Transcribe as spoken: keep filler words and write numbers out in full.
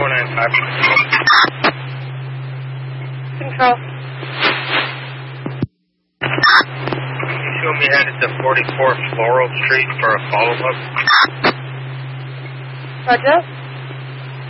four nine five. Control. Can you show me headed to forty-four Floral Street for a follow-up? Roger.